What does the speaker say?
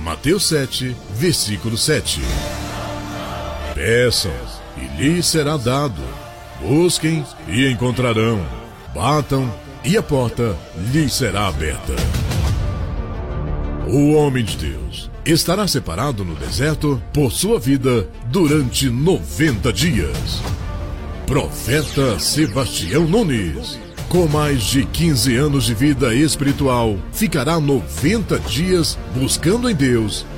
Mateus 7, versículo 7. Peçam, e lhes será dado. Busquem, e encontrarão. Batam, e a porta lhes será aberta. O homem de Deus estará separado no deserto por sua vida durante 90 dias. Profeta Sebastião Nunes, com mais de 15 anos de vida espiritual, ficará 90 dias buscando em Deus